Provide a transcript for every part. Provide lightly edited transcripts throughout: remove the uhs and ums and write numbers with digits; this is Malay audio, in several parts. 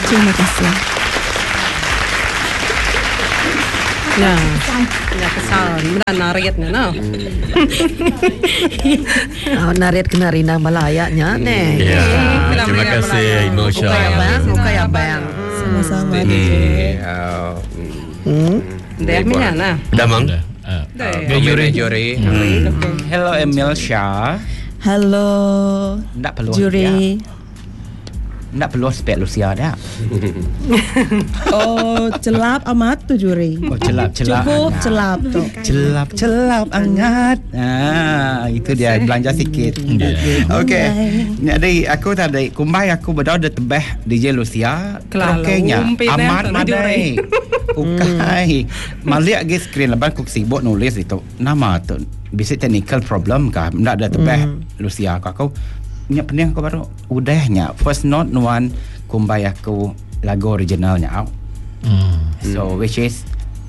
Terima kasih. Nah, ya kesal. Benar nariatnya, no. Nariat kena rindang balayaknya, ne. Ya, terima kasih Inosha. Muka bang. Sama-sama. Deh, mana? Damang. Juri. Hello Emil Shah. Halo. Tak perlu. Juri. Tak perlu spek Lucia dah. Oh, celap amat tu juri. Oh, celap. Cukup celap tu. Celap hangat. Itu dia belanja sikit. Okey. Jadi aku tadi kumbai aku berdoa de tebeh DJ Lucia. Kelokenya amat madai. Ukai. Maliak ge screen lepas aku sibuk nulis itu. Nama tu bisa technical problem kah? Ndak ada tebeh Lucia aku nya pening aku baru udahnya first note nuan kumbai aku lagu originalnya. So which is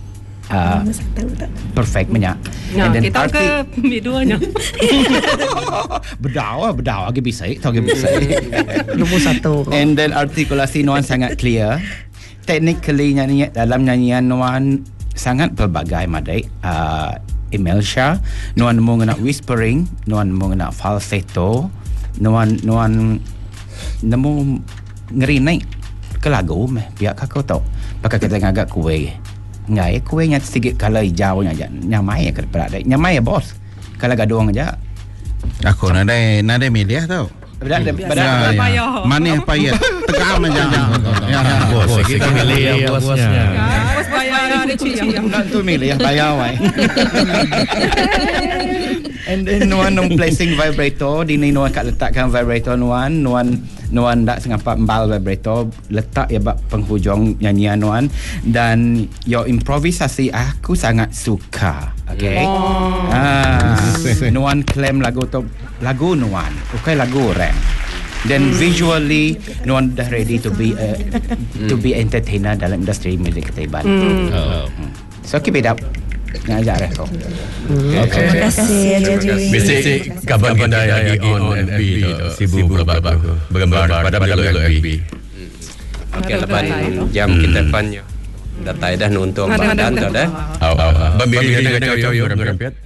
perfect punya. Nah, kita ke biduanya. Berdawa lagi bisa, lagi bisa. Nombor 1. And then artikulasi nuan sangat clear. Technically dalam nyanyian nuan sangat pelbagai madai. Emil Shah, nuan mengena whispering, nuan mengena falsetto, nuan nemu ngeri naik ke lagu meh biar kau tahu pakai kita ngagak kue ngai kuenya sedikit kalau hijaunya aja nyamai ke berada nyamai bos kalau gadong aja aku nade milih tau berada mana payah tegam aja ya Bos kita milih yang bosnya. Bos bayar ni cium. nak tu milih bayar wai. And then nuan placing vibrator di ni nuan kat letakkan vibrator nuan tak sengapa embal vibrator letak ya bak penghujung nyanyian nuan dan your improvisasi aku sangat suka. Okay. Nuan claim lagu nuan bukan lagu rap. Then visually nuan dah ready to be entertainer dalam industri muzik Taiwan. So keep it up. Ngajar kau. Terima kasih Juri. Basic kabar kita lagi on FB tu. Sibuk bergambar pada FB. Okey, lepas jam kita panjang. Datai dah nuntung badan tu dah. Bambiri dia kacau berempat.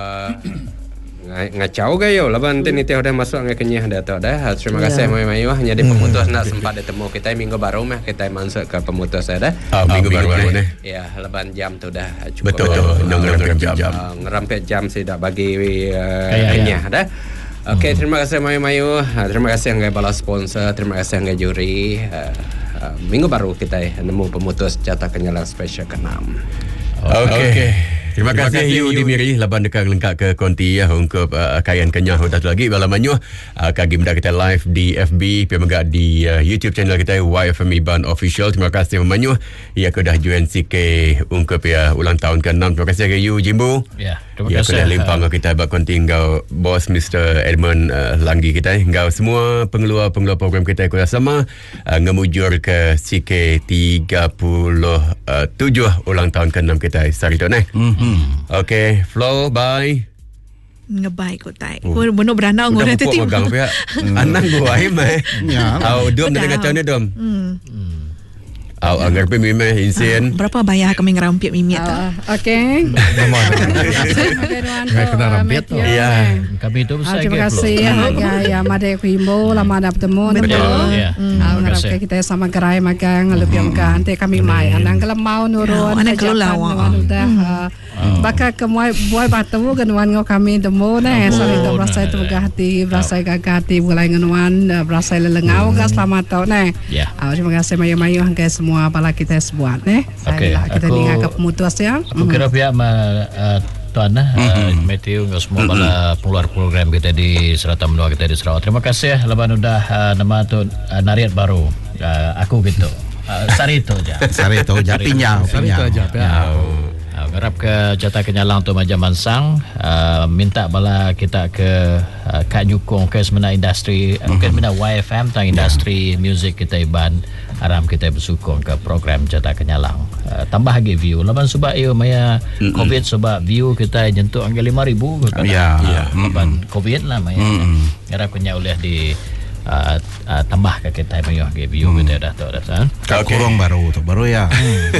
Ngacau gayo laban ni teh dah masuk ngai kenyah dah tu dah. Terima kasih mayu hanya di pemutus nak sempat bertemu kita minggu baru mah kita masuk ke pemutus dah. Minggu baru ni. Ya, laban jam tu dah cukup. Betul. Ngerampet jam saya dah bagi kenyah dah. Okey, terima kasih mayu. Terima kasih ngai bala sponsor, terima kasih ngai juri. Minggu baru kita nemu pemutus jatah kenyalang special ke-6. Okey. Terima kasih you Dimiri laban dekat lengkap ke konti ya untuk kayan kenyah udah lagi balamanyo kagi benda kita live di FB pemegak di YouTube channel kita YFM Iban Official. Terima kasih memanyo ya ke dah join CK untuk ya ulang tahun ke-6. Terima kasih ke you Jimbo. Ya, terima kasih. Ya ke limpang kita buat konti engkau bos Mr. Edmund Langgi kita engkau semua pengeluar program kita kuda sama ngemujur ke CK 37 ulang tahun ke-6 kita sari tu Okay, Flo, bye. Ngebaik ko tay. Benar beranau ngora tu tiba. Udah pukul Anang gua mai. Ya. Dom dengan kacau ni dom. Agar pergi mimih insien. Berapa bayar kami ngerampit mimit tu? Okey. Kena rampit tu. Ya. Kami tu besar. Terima kasih ya Madai Kuimbo lama dah bertemu. Betul. Ngarap kita sama gerai magang lebih makan. Nanti kami mai. Anang kalau mau nurun. Anang kalau lawa. Baka kemuai buai bertemu kenuan ngau kami temu ne. So itu berasa itu hati, berasa gagah hati mulai kenuan, berasa lelengau gas selamat tau ne. Terima kasih mayu-mayu hangga semua bala kita sebuat ne. Kita dengar ke pemutus ya. Aku kira pihak tuan Matthew dengan semua bala pengeluar program kita di Serata Menua kita di Sarawak. Terima kasih laban udah nama tu nariat baru. Aku gitu. Sarito aja. Sarito aja pinyau. Sarito aja. Ngarap ke jatah kenyalang tu Majam Mansang minta bala kita ke Kak Nyukong ke semena industri mungkin benda YFM tentang industri muzik kita Iban haram kita bersukong ke program jatah kenyalang tambah lagi view laban sebab maya COVID sebab view kita nyentuh angka 5,000 kan ya laban COVID lah maya ngarap kenya oleh di tambah ke kita punya view kita dah tahu dah san. Kurang baru ya.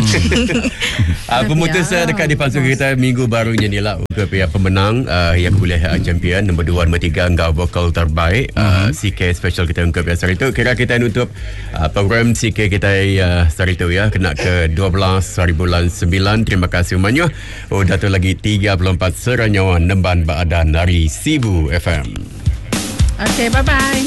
Pemutus dekat dipasuk kita minggu barunya ni lah untuk pemenang yang boleh champion nombor 2 nombor 3 enggak vokal terbaik CK special kita untuk biasa itu. Kira kita nutup program CK kita hari itu ya kena ke 12 hari bulan 9. Terima kasih semuanya. Datuk lagi 34 seranyawan nemban baadan dari Sibu FM. Okay, bye-bye.